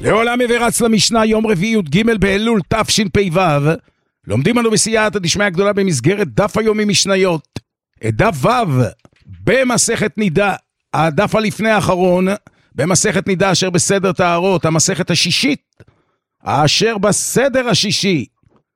לעולם ורץ למשנה, יום רביעי י"ג באלול תשפ"ו. לומדים אנו בסייעתא דשמיא הגדולה במסגרת דף היומי משניות, את דף ו' במסכת נידה, הדף הלפני האחרון במסכת נידה אשר בסדר טהרות, המסכת השישית אשר בסדר השישי,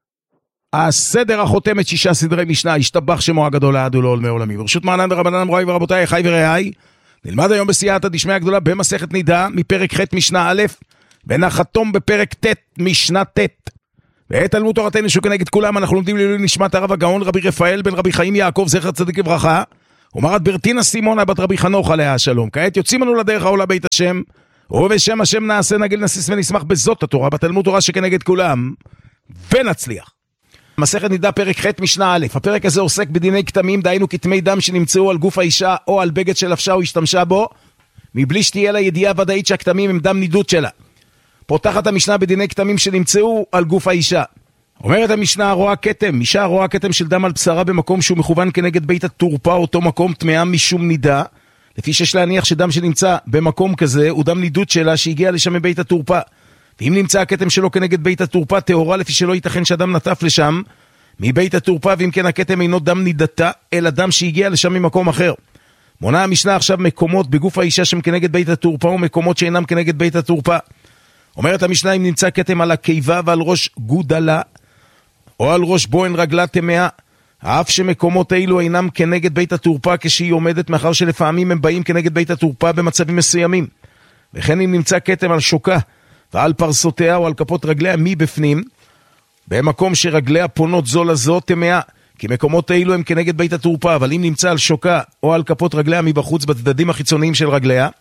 הסדר החותמת 6 סדרי משנה, השתבח שמו הגדול לעד ולעולמי עולמים. ברשות מרנן דרבנן אמוראי ורבותיי, אחי ורעי, נלמד היום בסייעתא דשמיא הגדולה במסכת נידה מפרק ח' משנה א' ונחתום בפרק ט' משנה ט'. ואת תלמוד תורתנו שכנגד כולם אנחנו לומדים לעילוי נשמת הרב הגאון רבי רפאל בן רבי חיים יעקב זכר צדיק לברכה ומרת ברטינה סימונה בת רבי חנוך עליה השלום. כעת יוצאים לנו לדרך העולה בית השם, ובשם השם נעשה נגיל נסיס ונשמח בזאת התורה בתלמוד תורה שכנגד כולם ונצליח. מסכת נידה פרק ח' משנה א'. הפרק הזה עוסק בדיני כתמים, דהיינו כתמי דם שנמצאו על גוף האישה או על בגד שלבשה או השתמשה בו מבלי שתהיה לה ידיעה ודאית שהכתמים הם דם נידות שלה. פותחת המשנה בדיני כתמים שנמצאו על גוף האישה. אומרת המשנה, רואה כתם, אישה רואה כתם של דם על בשרה במקום שהוא מכוון כנגד בית התורפה, אותו מקום טמאה משום נידה, לפי שיש להניח שדם שנמצא במקום כזה הוא דם נידות שלה שהגיע לשם מבית התורפה. ואם נמצא הכתם שלו כנגד בית התורפה טהורה, לפי שלא ייתכן שאדם נטף לשם מבית התורפה, ואם כן הכתם אינו דם נידתה אלא דם שהגיע לשם ממקום אחר. מונה המשנה עכשיו מקומות בגוף האישה שהם כנגד בית התורפה ומקומות שאינם כנגד בית התורפה. אומרת המשנה, אם נמצא כתם על הקיבה ועל ראש גודלה או על ראש בוהן רגלה טמאה, אף שמקומות אילו אינם כנגד בית התורפה כשהיא עומדת, מאחר שלפעמים הם באים כנגד בית התורפה במצבים מסוימים. וכן אם נמצא כתם על שוקה ועל פרסותיה או על כפות רגליה מבפנים, במקום שרגליה פונות זו לזו טמאה, כי מקומות אילו הם כנגד בית התורפה. אבל אם נמצא על שוקה או על כפות רגליה מבחוץ בצדדים החיצוניים של רגליה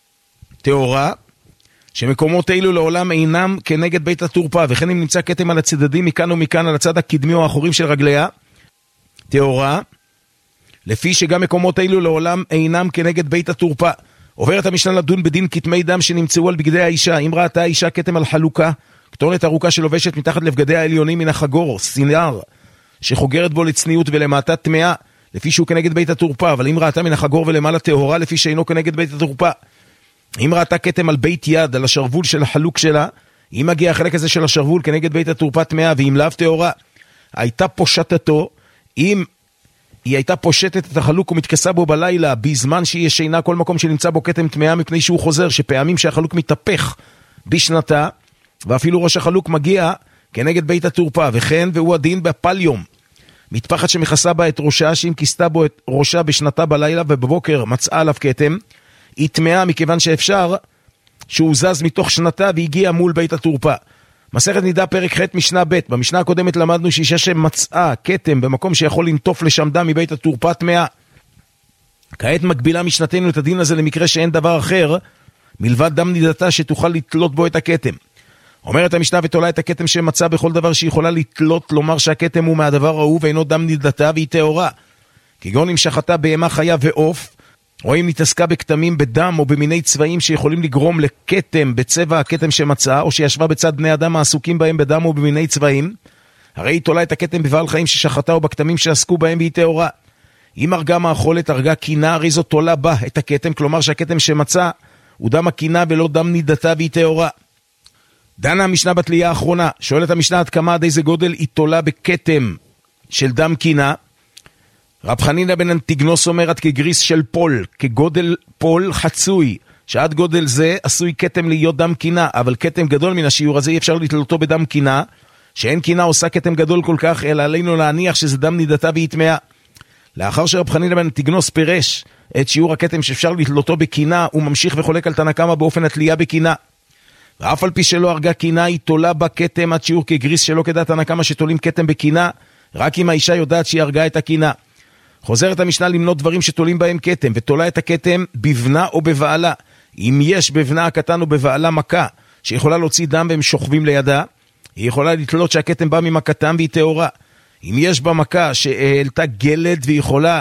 טהורה, שמקומות אילו לעולם אינם כנגד בית התורפה. וכן אם נמצא כתם על הצדדים מכאן ומכאן על הצד הקדמי או האחורים של רגליה טהורה, לפי שגם מקומות אילו לעולם אינם כנגד בית התורפה. עוברת המשנה לדון בדין כתמי דם שנמצאו על בגדי האישה. אם ראתה האישה כתם על חלוקה, כתונת ארוכה שלובשת מתחת לבגדי העליונים מן החגור, סינר, שחוגרת בו לצניעות ולמטה טמאה, לפי שהוא כנגד בית התורפה. אבל אם ראתה מן החגור ולמעלה טהורה, לפי שאינו כנגד בית התורפה. אם ראתה כתם על בית יד, על השרוול של החלוק שלה, אם מגיע החלק הזה של השרוול כנגד בית התורפה טמאה, ואם לאו טהורה, הייתה פושטתו. אם היא הייתה פושטת את החלוק ומתכסה בו בלילה, בזמן שהיא ישנה, כל מקום שנמצא בו כתם טמאה, מפני שהוא חוזר, שפעמים שהחלוק מתהפך בשנתה, ואפילו ראש החלוק מגיע כנגד בית התורפה. וכן, והוא הדין בפליום, מטפחת שמכסה בה את ראשה, שאם כיסתה בו את ראשה בשנתה בלילה ובבוקר מצאה עליו כתם, היא טמאה מכיוון שאפשר שהוא זז מתוך שנתה והגיע מול בית התורפה. מסכת נידה פרק ח' משנה ב'. במשנה הקודמת למדנו שאישה שמצאה כתם במקום שיכול לנטוף לשם דם מבית התורפה טמאה. כעת מקבילה משנתנו את הדין הזה למקרה שאין דבר אחר מלבד דם נידתה שתוכל לתלות בו את הכתם. אומרת המשנה, ותולה את הכתם שמצא בכל דבר שיכולה לתלות, לומר שהכתם הוא מהדבר ההוא ואינו דם נידתה והיא טהורה, כגון אם שחטה בהמה חיה ועוף, או אם נתעסקה בכתמים בדם או במיני צבעים שיכולים לגרום לכתם בצבע הכתם שמצא, או שישבה בצד בני אדם העסוקים בהם בדם או במיני צבעים, הרי היא תולה את הכתם בבעל חיים ששחטה או בכתמים שעסקו בהם והיא טהורה. אם הרגה מאכולת, הרגה קינה, הרי זו תולה בה את הכתם, כלומר שהכתם שמצא הוא דם הקינה ולא דם נידתה והיא טהורה. דנה המשנה בתלייה האחרונה, שואלת המשנה עד כמה עד איזה גודל היא תולה בכתם של דם קינה. רב חנינא בן אנטיגנוס אומר עד כגריס של פול, כגודל פול חצוי, שעד גודל זה עשוי כתם להיות דם קינה, אבל כתם גדול מן השיעור הזה אי אפשר לתלותו בדם קינה, שאין קינה עושה כתם גדול כל כך, אלא עלינו להניח שזה דם נידתה והיא טמאה. לאחר שרב חנינא בן אנטיגנוס פירש את שיעור הכתם שאפשר לתלותו בקינה, הוא ממשיך וחולק על תנא קמא באופן התלייה בקינה. ואף על פי שלא הרגה קינה, היא תולה בה כתם עד שיעור כגריס, שלא כדעת תנא קמא שתולים כתם בקינה, רק אם האישה יודעת שהיא הרגה את הקינה. חוזרת המשנה למנות דברים שתולים בהם כתם, ותולה את הכתם בבנה או בבעלה. אם יש בבנה הקטן או בבעלה מכה שיכולה להוציא דם והם שוכבים לידה, היא יכולה לתלות שהכתם בא ממכתם והיא טהורה. אם יש בה מכה שהעלתה גלד ויכולה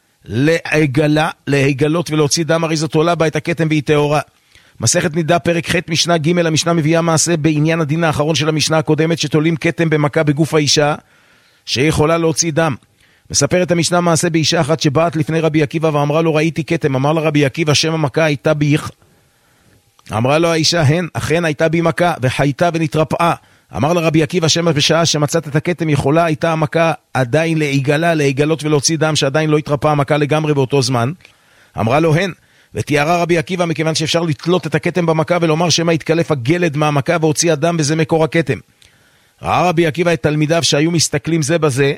להגלות ולהוציא דם, הרי זאת תולה בה את הכתם והיא טהורה. מסכת נידה פרק ח' משנה ג'. המשנה מביאה מעשה בעניין הדין האחרון של המשנה הקודמת, שתולים כתם במכה בגוף האישה שיכולה להוציא דם. מספרת המשנה מעשה באישה אחת שבאת לפני רבי עקיבא ואמרה לו ראיתי כתם. אמר לה רבי עקיבא שם המכה הייתה ביך. אמרה לו האישה, הן, אכן הייתה בי מכה, וחייתה ונתרפאה. אמר לרבי עקיבא, שמא בשעה שמצאת את הכתם יכולה הייתה המכה עדיין להיגלות ולהוציא דם, שעדיין לא התרפאה המכה לגמרי באותו זמן. אמרה לו, הן, ותיארה רבי עקיבא, מכיוון שאפשר לתלות את הכתם במכה ולומר שמא התקלף הגלד מהמכה והוציא הדם, וזה מקור הכתם. ראה רבי עקיבא את תלמידיו שהיו מסתכלים זה בזה,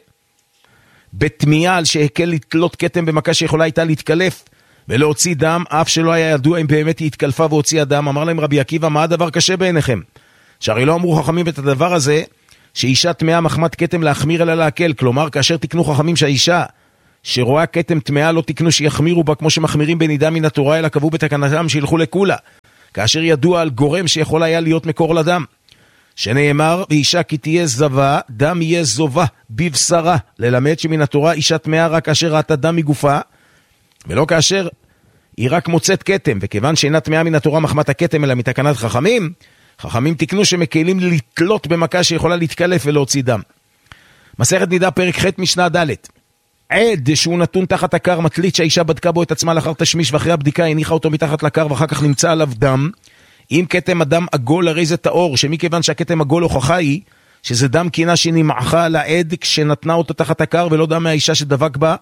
בתמיהה על שהקל לתלות כתם במכה שיכולה הייתה להתקלף ולהוציא דם, אף שלא היה ידוע אם באמת היא התקלפה והוציאה דם. אמר להם רבי עקיבא, מה הדבר קשה בעיניכם? שהרי לא אמרו חכמים את הדבר הזה, שאישה טמאה מחמת כתם להחמיר אלא להקל. כלומר, כאשר תקנו חכמים שהאישה שרואה כתם טמאה לא תקנו שיחמירו בה כמו שמחמירים בנידה מן התורה, אלא קבעו בתקנתם שילכו לכולה, כאשר ידוע על גורם שיכול היה להיות מקור לדם. שנאמר, ואישה כי תהיה זבה, דם יהיה זובה בבשרה, ללמד שמן התורה אישה טמאה רק כאשר ראתה דם מגופה, ולא כאשר היא רק מוצאת כתם. וכיוון שאינה טמאה מן התורה מחמת הכתם אלא מתקנת חכמים, חכמים תקנו שמקלים לתלות במכה שיכולה להתקלף ולהוציא דם. מסכת נידה פרק ח' משנה ד'. עד שהוא נתון תחת הקר מטלית שהאישה בדקה בו את עצמה לאחר תשמיש, ואחרי הבדיקה הניחה אותו מתחת לקר ואחר כך נמצא עליו דם. אם כתם הדם עגול הרי זה טהור, שמכיוון שהכתם עגול הוכחה היא שזה דם קינה שנמעכה על העד כשנתנה אותו תחת הקר, ולא דם מהאישה שדבק בה,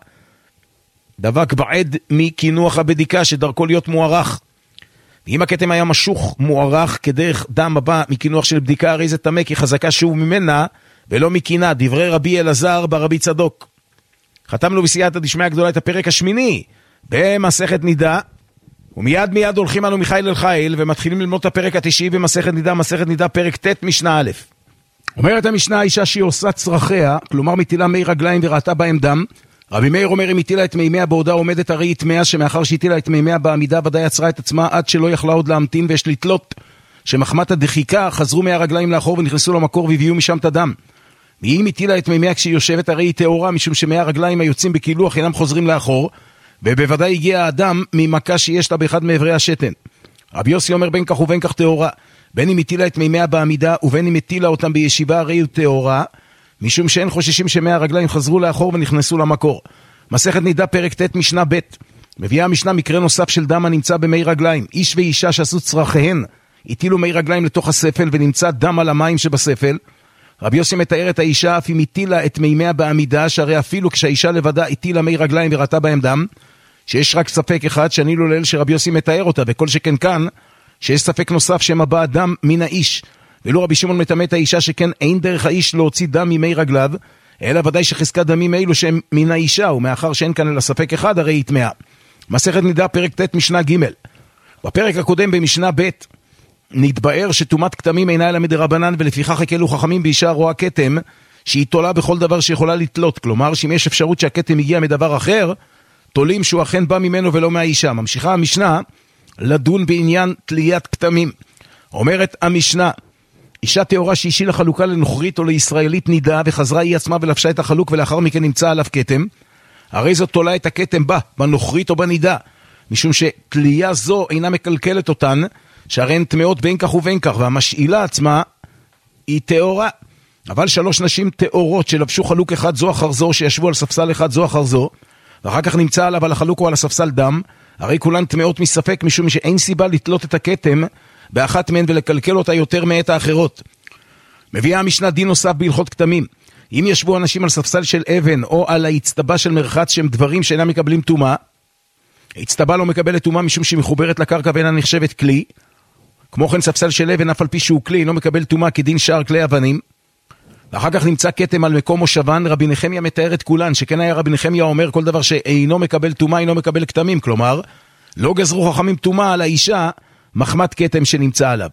דבק בעד מכינוח הבדיקה שדרכו להיות מוערך. ואם הכתם היה משוך מוערך כדרך דם הבא מכינוח של בדיקה, הרי זה טמא, כי חזקה שהוא ממנה ולא מקינה. דברי רבי אלעזר ברבי צדוק. חתמנו בסייעתא דשמיא הגדולה את הפרק השמיני במסכת נידה, ומיד הולכים אנו מחיל אל חיל ומתחילים ללמוד את הפרק התשיעי במסכת נידה, מסכת נידה פרק ט' משנה א'. אומרת המשנה, האישה שהיא עושה צרכיה, כלומר מטילה מי רגליים וראתה בהם דם, רבי מאיר אומר, אם הטילה את מימיה בעודה עומדת, הרי היא טמאה, שמאחר שהטילה את מימיה בעמידה ודאי עצרה את עצמה עד שלא יכלה עוד להמתין, ויש לתלות שמחמת הדחיקה חזרו מהרגליים לאחור ונכנסו למקור והביאו משם את הדם. ואם הטילה את מימיה כשהיא יושבת, הרי היא טהורה, משום שמהרגליים היוצאים בקילוח אינם חוזרים לאחור, ובוודאי הגיע האדם ממכה שיש לה באחד מעברי השתן. רבי יוסי אומר, בין כך ובין כך טהורה, בין אם הטילה את מימיה בעמידה ובין אם הטילה אותם בישיבה, הרי היא טהורה, משום שאין חוששים שמהרגליים חזרו לאחור ונכנסו למקור. מסכת נידה פרק ט' משנה ב'. מביאה המשנה מקרה נוסף של דם הנמצא במי רגליים. איש ואישה שעשו צרכיהן הטילו מי רגליים לתוך הספל ונמצא דם על המים שבספל. רבי יוסי מתאר את האישה אף אם הטילה את מימיה בעמידה, שהרי אפילו כשהאישה לבדה הטילה מי רגליים וראתה בהם דם, שיש רק ספק אחד שאני לא ליל שרבי יוסי מתאר אותה, וכל שכן כאן שיש ספק נוסף שמבא דם מן האיש. ולא רבי שמעון מטמא את האישה שכן אין דרך האיש להוציא דם ממי רגליו, אלא ודאי שחזקת דמים אלו שהם מן האישה, ומאחר שאין כאן אלא ספק אחד, הרי היא טמאה. מסכת נידה פרק ט' משנה ג'. בפרק הקודם במשנה ב' נתבאר שטומאת כתמים אינה אלא מדרבנן, ולפיכך הקלו חכמים באישה רואה כתם שהיא תולה בכל דבר שיכולה לתלות. כלומר, שאם יש אפשרות שהכתם הגיע מדבר אחר, תולים שהוא אכן בא ממנו ולא מהאישה. ממשיכה המשנה לדון בעניין תליית כתמים. אומרת המשנה, אישה טהורה שהשילה חלוקה לנוכרית או לישראלית נידה, וחזרה היא עצמה ולבשה את החלוק ולאחר מכן נמצא עליו כתם, הרי זאת תולה את הכתם בנוכרית או בנידה, משום שתלייה זו אינה מקלקלת אותן, שהרי הן טמאות בין כך ובין כך, והמשאילה עצמה היא טהורה. אבל 3 נשים טהורות שלבשו חלוק אחד זו אחר זו, שישבו על ספסל אחד זו אחר זו, ואחר כך נמצא עליו על החלוק או על הספסל דם, הרי כולן טמאות מספק, משום שאין סיבה לתלות את הכתם באחת מהן ולקלקל אותה יותר מאת האחרות. מביאה המשנה דין נוסף בהלכות כתמים. אם ישבו אנשים על ספסל של אבן או על ההצטבה של מרחץ שהם דברים שאינם מקבלים טומאה, ההצטבה לא מקבלת טומאה משום שהיא מחוברת לקרקע ואינה נחשבת כלי. כמו כן ספסל של אבן אף על פי שהוא כלי אינו מקבל טומאה כדין שאר כלי אבנים. ואחר כך נמצא כתם על מקום מושבן. רבי נחמיה מתאר את כולן, שכן היה רבי נחמיה אומר כל דבר שאינו מקבל טומאה אינו מקבל כתמים, כלומר לא גזרו חכמים טומאה על האישה מחמת כתם שנמצא עליו.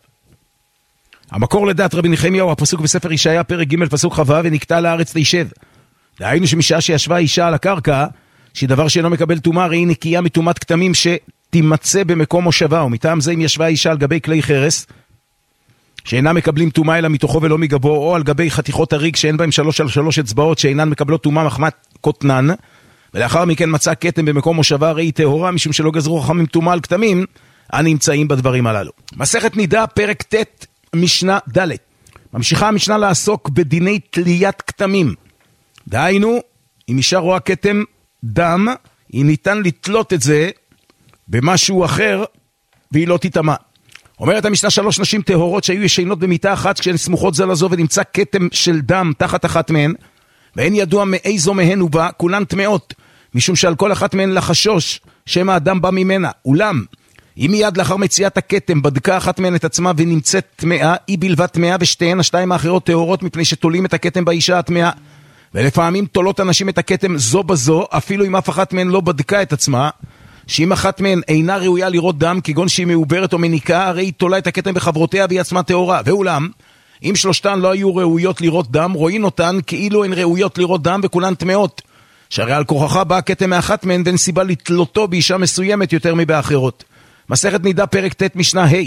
המקור לדעת רבי נחמיה הוא הפסוק בספר ישעיה פרק ג' פסוק כ"ו, ונקטע לארץ תישב. דהיינו שמשעה שישבה אישה על הקרקע, שדבר שאינו מקבל טומאה, הרי היא נקייה מטומאת כתמים שתימצא במקום מושבה, ומטעם זה אם ישבה אישה על גבי כלי חרס שאינם מקבלים טומאה אלא מתוכו ולא מגבו, או על גבי חתיכות הריג שאין בהם 3 על 3 אצבעות שאינן מקבלות טומאה מחמת קוטנן, ולאחר מכן מצא כתם במקום מושבה, הרי היא טהורה, משום שלא גזרו חכמים טומאה על כתמים הנמצאים בדברים הללו. מסכת נידה פרק ט' משנה ד'. ממשיכה המשנה לעסוק בדיני תליית כתמים. דהיינו, אם אישה רואה כתם דם, היא ניתן לתלות את זה במשהו אחר והיא לא תטמא. אומרת המשנה 3 נשים טהורות שהיו ישנות במיטה אחת כשהן סמוכות זה לזו ונמצא כתם של דם תחת אחת מהן, ואין ידוע מאיזו מהן הוא בא, כולן טמאות, משום שעל כל אחת מהן לחשוש שמא האדם בא ממנה. אולם, אם מיד לאחר מציאת הכתם בדקה אחת מהן את עצמה ונמצאת טמאה, היא בלבד טמאה ושתיהן השתיים האחרות טהורות מפני שתולים את הכתם באישה הטמאה. ולפעמים תולות אנשים את הכתם זו בזו, אפילו אם אף אחת מהן לא בדקה את עצמה, שאם אחת מהן אינה ראויה לראות דם, כגון שהיא מעוברת או מניקה, הרי היא תולה את הכתם בחברותיה והיא עצמה טהורה. ואולם, אם שלושתן לא היו ראויות לראות דם, רואים אותן כאילו הן ראויות לראות דם וכולן טמאות. שהרי על כוחך בא הכתם מאחת מהן ואין סיבה לתלותו באישה מסוימת יותר מבאחרות. מסכת נידה פרק ט' משנה ה'.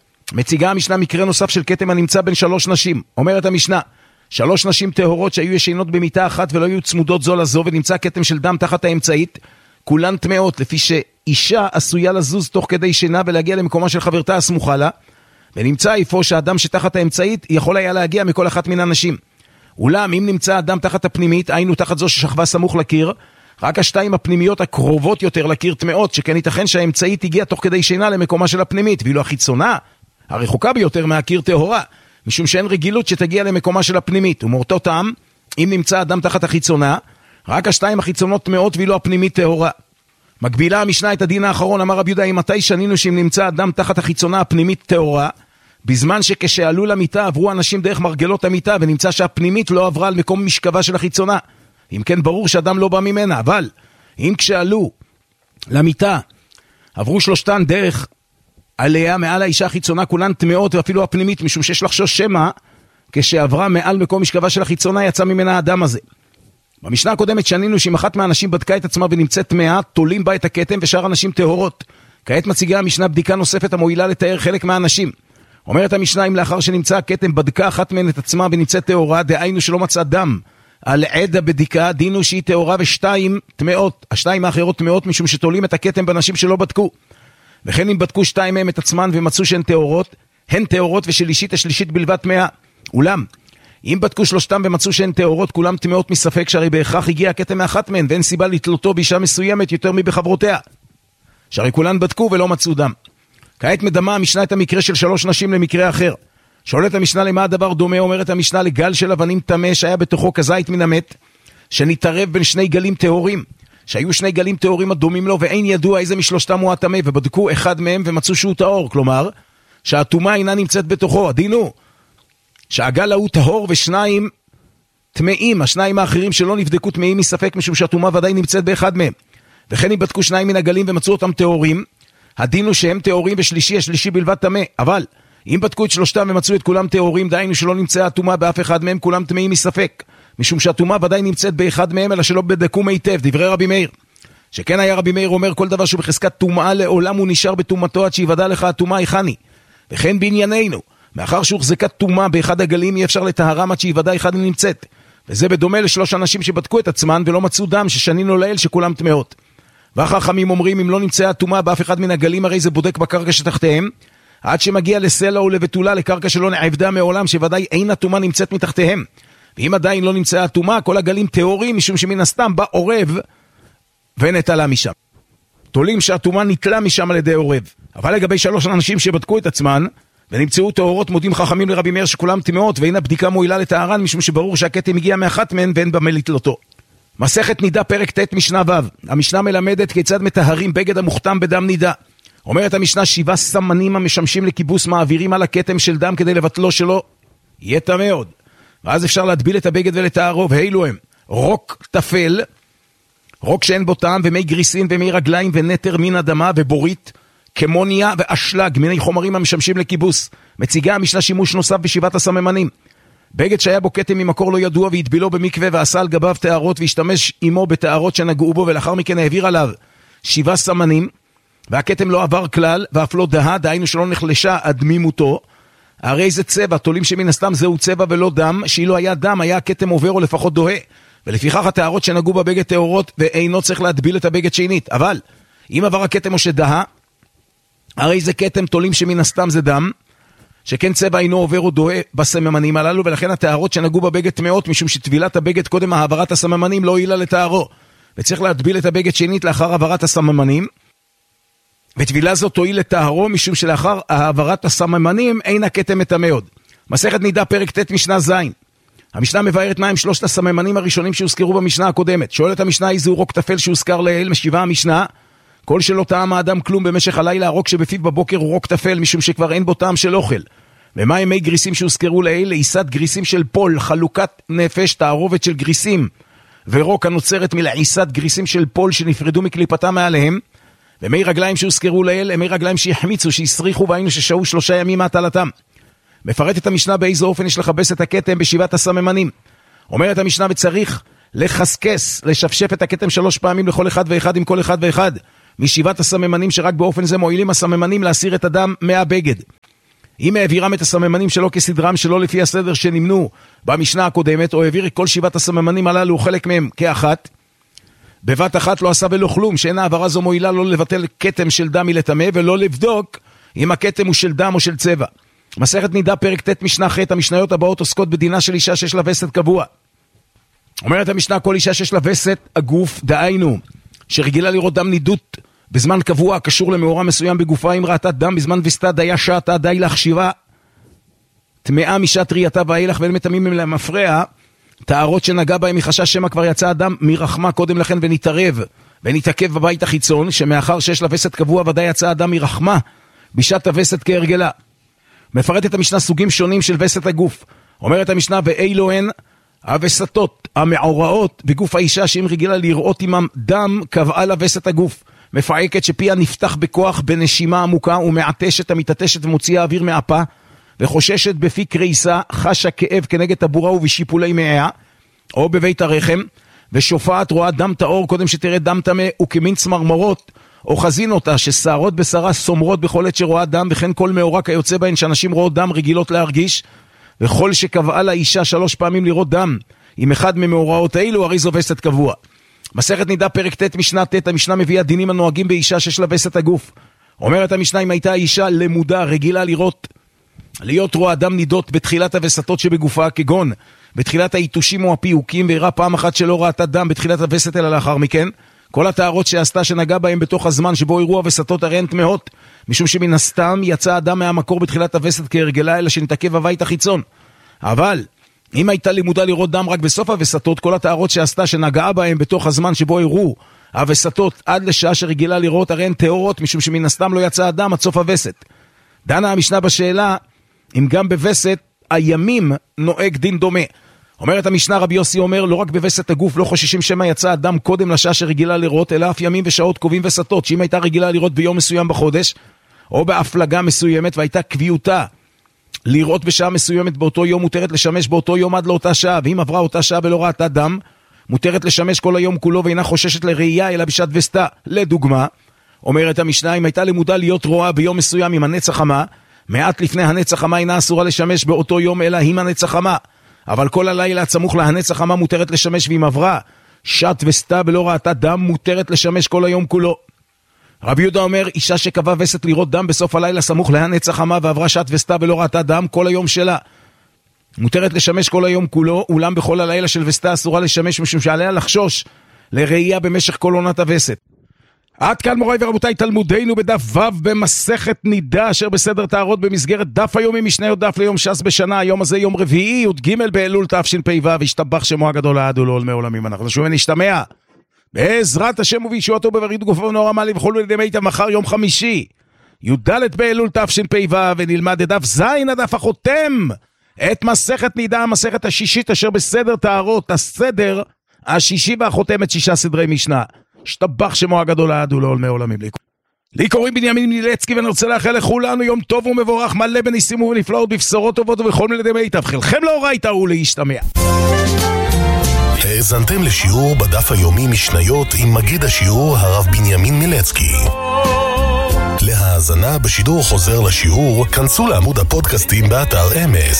מציגה המשנה מקרה נוסף של כתם הנמצא בין 3 נשים. אומרת המשנה, 3 נשים טהורות שהיו ישנות במיטה אחת ולא היו צמודות זו לזו, ונמצא כתם של דם תחת האמצעית, כולן טמאות, לפי שאישה עשויה לזוז תוך כדי שינה ולהגיע למקומה של חברתה הסמוכה לה, ונמצא איפה שהאדם שתחת האמצעית יכול היה להגיע מכל אחת מן הנשים. אולם אם נמצא אדם תחת הפנימית, היינו תחת זו ששכבה סמוך לקיר, רק השתיים הפנימיות הקרובות יותר לקיר טמאות, שכן ייתכן שהאמצעית הגיעה תוך כדי שינה למקומה של הפנימית, ואילו החיצונה הרחוקה ביותר מהקיר טהורה, משום שאין רגילות שתגיע למקומה של הפנימית. ומאותו טעם, אם נמצא אדם תחת החיצונה, רק השתיים החיצונות טמאות ואילו הפנימית טהורה. מקבילה המשנה את הדין האחרון, אמר רבי יהודה, אם מתי שנינו שאם נמצא אדם תחת החיצונה הפנימית טהורה, בזמן שכשעלו למיטה עברו אנשים דרך מרגלות המיטה, ונמצא שהפנימית לא עברה על מקום משכבה של החיצונה. אם כן ברור שאדם לא בא ממנה, אבל אם כשעלו למיטה עברו שלושתן דרך עליה מעל האישה החיצונה, כולן טמאות ואפילו הפנימית, משום שיש לחשוש שמא כשעברה מעל מקום משכבה של החיצונה יצא ממנה האדם הזה. במשנה הקודמת שנינו שאם אחת מהאנשים בדקה את עצמה ונמצאת טמאה, תולים בה את הכתם ושאר אנשים טהורות. כעת מציגה המשנה בדיקה נוספת המועילה לתאר חלק מהאנשים. אומרת המשנה, אם לאחר שנמצא הכתם בדקה אחת מהן את עצמה ונמצאת טהורה, דהיינו שלא מצא דם על עד הבדיקה, דינו שהיא טהורה ושתיים טמאות. השתיים האחרות טמאות משום שתולים את הכתם באנשים שלא בדקו. וכן אם בדקו 2 מהם את עצמן ומצאו שהן טהורות, הן טהורות ושלישית השלישית בלבד טמאה. אולם אם בדקו 3 ומצאו שהן טהורות, כולם טמאות מספק, שהרי בהכרח הגיע הכתם מאחת מהן, ואין סיבה לתלותו באישה מסוימת יותר מבחברותיה, שהרי כולן בדקו ולא מצאו דם. כעת מדמה המשנה את המקרה של 3 נשים למקרה אחר. שואלת המשנה למה הדבר דומה, אומרת המשנה לגל של אבנים טמא שהיה בתוכו כזית מן המת, שנתערב בין 2 גלים טהורים, שהיו 2 גלים טהורים הדומים לו, ואין ידוע איזה משלושתם הוא הטמא, ובדקו אחד מהם ומצאו שהוא טהור, כלומר שהטומאה אינה נמצאת בתוכו. הדין הוא שהגל הוא טהור ו2 טמאים, השניים האחרים שלא נבדקו טמאים מספק, משום שהטומאה ודאי נמצאת באחד מהם. וכן אם בדקו 2 מן הגלים ומצאו אותם טהורים, הדין הוא שהם טהורים השלישי בלבד טמא. אבל אם בדקו את 3 ומצאו את כולם טהורים, דהיינו שלא נמצאה הטומאה באף אחד מהם, כולם טמאים מספק, משום שהטומאה ודאי נמצאת באחד מהם, אלא שלא בדקו מיטב. דברי רבי מאיר, שכן היה רבי מאיר אומר, כל דבר שהוא בחזקת טומאה לעולם הוא נשאר בטומאתו עד שיוודע לך הטומאה היכני. וכן בענייננו, מאחר שהוחזקת טומאה באחד הגלים, אי אפשר לטהרם עד שיוודע היכן היא נמצאת. וזה בדומה ל3 אנשים שבדקו את עצמן ולא מצאו דם, ששנינו לעיל שכולם טמאות. והחכמים אומרים, אם לא נמצאה הטומאה באף אחד מן הגלים, הרי זה בודק בקרקע שתחתיהם, עד שמגיע לסלע או לבתולה, לקרקע שלא נעבדה מעולם, שוודאי אין הטומאה נמצאת מתחתיהם. ואם עדיין לא נמצאה הטומאה, כל הגלים טהורים, משום שמן הסתם בא עורב ונטלה משם. תולים שהטומאה נטלה משם על ידי עורב. אבל לגבי 3 אנשים שבדקו את עצמן ונמצאו טהורות, מודים חכמים לרבי מאיר שכולם טמאות, ואין הבדיקה מועילה לטהרן, משום שברור שהכתם הגיע מאחת מהן ואין במה לתלותו. מסכת נידה פרק ט' משנה ו'. המשנה מלמדת כיצד מטהרים בגד המוכתם בדם נידה. אומרת המשנה, 7 סמנים המשמשים לכיבוס מעבירים על הכתם של דם כדי לבטלו שלו יהיה טמא עוד. ואז אפשר להטביל את הבגד ולטהרו, ואילו הם רוק תפל, רוק שאין בו טעם, ומי גריסין ומי רגליים ונטר מן אדמה ובורית, כמוניה ואשלג, מיני חומרים המשמשים לכיבוס. מציגה המשנה שימוש נוסף ב7 הסממנים. בגד שהיה בו כתם ממקור לא ידוע והטבילו במקווה ועשה על גביו טהרות והשתמש עמו בטהרות שנגעו בו, ולאחר מכן העביר עליו 7 סמנים, והכתם לא עבר כלל ואף לא דהה, דהיינו שלא נחלשה הדמימותו, הרי זה צבע, תולים שמן הסתם זהו צבע ולא דם, שאילו היה דם היה הכתם עובר או לפחות דוהה, ולפיכך הטהרות שנגעו בבגד טהורות ואינו צריך להטביל את הבגד שנית. אבל אם עבר הכתם או שדהה, הרי זה כתם, תולים שמן הסתם זה דם, שכן צבע אינו עובר או דוהה בסממנים הללו, ולכן הטהרות שנגעו בבגד טמאות, משום שטבילת הבגד קודם העברת הסממנים לא הועילה לטהרו, וצריך להטביל את הבגד שנית לאחר העברת הסממנים. וטבילה זאת תועיל לטהרו, משום שלאחר העברת הסממנים אין הכתם מטמא עוד. מסכת נידה פרק ט' משנה ז'. המשנה מבארת מהם שלושת הסממנים הראשונים שהוזכרו במשנה הקודמת. שואלת המשנה, איזה הוא רוק תפל שהוזכר לעיל? משיבה המשנה, כל שלא טעם האדם כלום במשך הלילה, הרוק שבפיו בבוקר הוא רוק תפל, משום שכבר אין בו טעם של אוכל. ומה הם מי גריסים שהוזכרו לעיל? לעיסת גריסים של פול, חלוקת נפש, תערובת של גריסים, ורוק הנוצרת מלעיסת גריסים של פול שנפרדו מקליפתם מעליהם. ומי רגליים שהוזכרו לעיל, הם מי רגליים שהחמיצו, שהסריחו, והיינו ששהו 3 ימים מהטלתם. מפרטת המשנה באיזה אופן יש לחבס את הכתם בשבעת הסממנים. אומרת המשנה, וצריך לחסקס, לשפשף את הכתם 3 פעמים לכל אחד ואחד עם כל אחד ואחד משבעת הסממנים, שרק באופן זה מועילים הסממנים להסיר את הדם מהבגד. אם העבירם את הסממנים שלו כסדרם, שלא לפי הסדר שנמנו במשנה הקודמת, או העביר כל 7 הסממנים הללו חלק מהם כאחת, בבת אחת לא עשה ולא כלום, שאין העברה זו מועילה לא לבטל כתם של דם מלטמא, ולא לבדוק אם הכתם הוא של דם או של צבע. מסכת נידה פרק ט' משנה ח'. המשניות הבאות עוסקות בדינה של אישה שיש לה וסת קבוע. אומרת המשנה, כל אישה שיש לה וסת הגוף, דהיינו שרגילה לראות דם נידות בזמן קבוע הקשור למאורע מסוים בגופה, אם ראתה דם בזמן וסתה דיה שעתה די להחשיבה טמאה משעת ראייתה ואילך, ואין מטמאים למפרע טהרות שנגע בהם מחשש שמא כבר יצא הדם מרחמה קודם לכן ונתערב ונתעכב בבית החיצון, שמאחר שיש לה וסת קבוע ודאי יצא הדם מרחמה בשעת הווסת כהרגלה. מפרטת המשנה סוגים שונים של וסת הגוף. אומרת המשנה, ואילו הן הווסתות המעורעות בגוף האישה שאם רגילה לראות עמם דם קבעה לה וסת הגוף. מפעקת שפיה נפתח בכוח בנשימה עמוקה ומעטשת המתעטשת ומוציאה אוויר מאפה, וחוששת בפי קריסה, חשה כאב כנגד טבורה ובשיפולי מעיה או בבית הרחם, ושופעת רואה דם טהור קודם שתראה דם טמא, וכמין צמרמרות או חזין אותה ששערות בשרה סומרות בכל עת שרואה דם, וכן כל מאורע כיוצא בהן שאנשים רואות דם רגילות להרגיש, וכל שקבעה לאישה 3 פעמים לראות דם עם אחד ממאורעות האלו, הרי זו וסת קבוע. מסכת נידה פרק ט' משנה ט'. המשנה מביאה דינים הנוהגים באישה שיש לה וסת הגוף. אומרת המשנה, אם הייתה אישה למודה רגילה להיות רואה דם נידות בתחילת הווסתות שבגופה, כגון בתחילת העיתושים או הפיוקים, והראה פעם אחת שלא ראתה דם בתחילת הווסת אלא לאחר מכן, כל הטהרות שעשתה שנגע בהם בתוך הזמן שבו אירוע וסתות הרי הן טמאות, משום שמן הסתם יצא אדם מהמקור בתחילת הווסת כהרגלה, אלא שנתעכב בבית החיצון. אבל אם הייתה לימודה לראות דם רק בסוף הווסתות, כל הטהרות שעשתה שנגעה בהם בתוך הזמן שבו אירעו הווסתות עד לשעה שרגילה לראות הרי הן טהורות, משום שמן הסתם לא יצא אדם עד סוף הווסת. דנה המשנה בשאלה אם גם בווסת הימים נוהג דין דומה. אומרת המשנה, רבי יוסי אומר, לא רק בווסת הגוף לא חוששים שמא יצא אדם קודם לשעה שרגילה לראות, אלא אף ימים ושעות קובעים וסתות, שאם הייתה רגילה לראות ביום מסוים בחודש, או בהפלגה מסוימת, והייתה קביעותה לראות בשעה מסוימת באותו יום, מותרת לשמש באותו יום עד לאותה שעה, ואם עברה אותה שעה ולא ראתה דם, מותרת לשמש כל היום כולו, ואינה חוששת לראייה אלא בשעת וסתה. לדוגמה, אומרת המשנה, אם הייתה למודה להיות רואה ביום מסוים עם הנץ החמה, מעט לפני הנץ החמה אינה אסורה לשמש באותו יום אלא עם הנץ החמה, אבל כל הלילה הצמוך להנץ החמה מותרת לשמש, ואם עברה שעת וסתה ולא ראתה דם, מותרת לשמש כל היום כולו. רבי יהודה אומר, אישה שקבעה וסת לראות דם בסוף הלילה סמוך להנץ החמה ועברה שעת וסתה ולא ראתה דם, כל היום שלה מותרת לשמש כל היום כולו, אולם בכל הלילה של וסתה אסורה לשמש, משום שעליה לחשוש לראייה במשך כל עונת הווסת. עד כאן מוריי ורבותיי תלמודנו בדף ו' במסכת נידה, אשר בסדר טהרות במסגרת דף היומי משניות דף ליום ש"ס בשנה. היום הזה יום רביעי י"ג באלול תשפ"ו, והשתבח שמו הגדול לעד ולעולמי עולמים. אנחנו נשוב ונשתמע בעזרת השם ובישועתו בבריאות גופו ונורא מעלי וכל לידי מיטב מחר יום חמישי י"ד באלול תשפ"ו, ונלמד את דף ז' הדף החותם את מסכת נידה, המסכת השישית אשר בסדר טהרות, הסדר השישי והחותם את 6 סדרי משנה. השתבח שמו הגדול לעד ולעולמי עולמים. לי קוראים בנימין מילצקי, ואני רוצה לאחל לכולנו יום טוב ומבורך, מלא בניסים ובנפלאות, בבשורות טובות ובכל לידי מיטב. חלקכם לאורייתא ולהשתמע. האזנתם לשיעור בדף היומי משניות עם מגיד השיעור הרב בנימין מילצקי. להאזנה בשידור חוזר לשיעור, כנסו לעמוד הפודקאסטים באתר אמס.